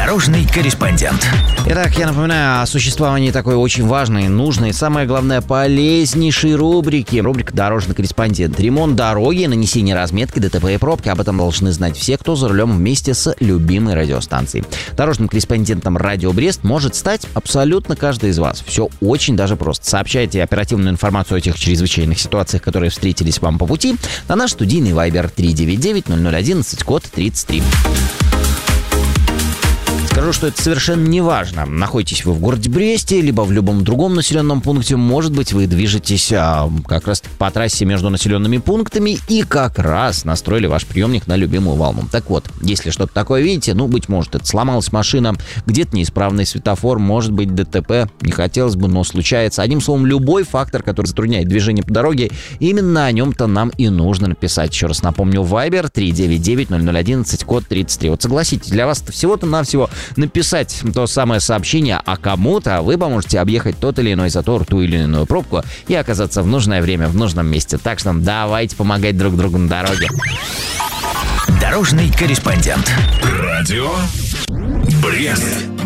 Дорожный корреспондент. Итак, я напоминаю о существовании такой очень важной, нужной, самое главное, полезнейшей рубрики. Рубрика «Дорожный корреспондент». Ремонт дороги, нанесение разметки, ДТП и пробки. Об этом должны знать все, кто за рулем вместе с любимой радиостанцией. Дорожным корреспондентом «Радио Брест» может стать абсолютно каждый из вас. Все очень даже просто. Сообщайте оперативную информацию о тех чрезвычайных ситуациях, которые встретились вам по пути, на наш студийный Viber 399-0011, код 33. Скажу, что это совершенно не важно. Находитесь вы в городе Бресте, либо в любом другом населенном пункте. Может быть, вы движетесь как раз по трассе между населенными пунктами и как раз настроили ваш приемник на любимую волну. Так вот, если что-то такое видите, быть может, это сломалась машина, где-то неисправный светофор, может быть, ДТП, не хотелось бы, но случается. Одним словом, любой фактор, который затрудняет движение по дороге, именно о нем-то нам и нужно написать. Еще раз напомню, Viber 399-0011, код 33. Вот согласитесь, для вас всего-то навсего написать то самое сообщение, а кому-то вы поможете объехать тот или иной затор, ту или иную пробку и оказаться в нужное время, в нужном месте. Так что давайте помогать друг другу на дороге. Дорожный корреспондент. Радио Брест.